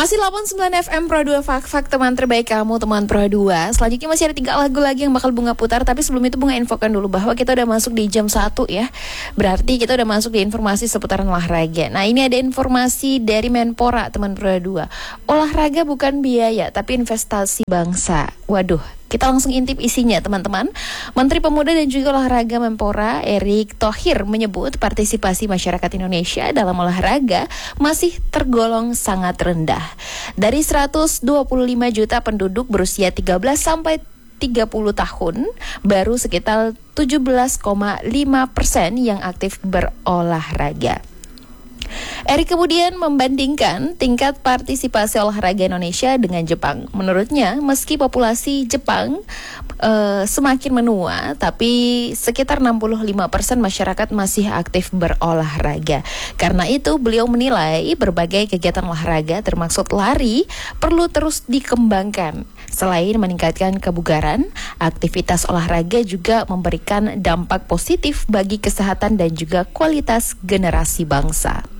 Masih 89 FM Pro 2 Fak teman terbaik kamu, teman Pro 2. Selanjutnya masih ada 3 lagu lagi yang bakal Bunga putar. Tapi sebelum itu Bunga infokan dulu bahwa kita udah masuk di jam 1 ya. Berarti kita udah masuk di informasi seputaran olahraga. Nah ini ada informasi dari Menpora teman Pro 2. Olahraga bukan biaya tapi investasi bangsa. Waduh, kita langsung intip isinya teman-teman. Menteri Pemuda dan juga Olahraga Menpora Erick Thohir menyebut partisipasi masyarakat Indonesia dalam olahraga masih tergolong sangat rendah. Dari 125 juta penduduk berusia 13 sampai 30 tahun, baru sekitar 17,5% yang aktif berolahraga. Erick kemudian membandingkan tingkat partisipasi olahraga Indonesia dengan Jepang. Menurutnya, meski populasi Jepang semakin menua, tapi sekitar 65% masyarakat masih aktif berolahraga. Karena itu, beliau menilai berbagai kegiatan olahraga termasuk lari perlu terus dikembangkan. Selain meningkatkan kebugaran, aktivitas olahraga juga memberikan dampak positif bagi kesehatan dan juga kualitas generasi bangsa.